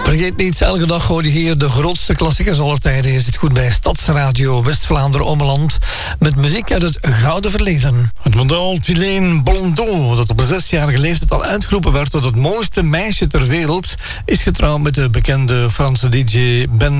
Vergeet niet, elke dag hoor je hier de grootste klassiekers aller tijden. Je zit goed bij Stadsradio West-Vlaanderen-Ommeland met muziek uit het gouden verleden. Het model Tylene Blondeau, dat op 6-jarige leeftijd al uitgeroepen werd tot het mooiste meisje ter wereld, is getrouwd met de bekende Franse DJ Ben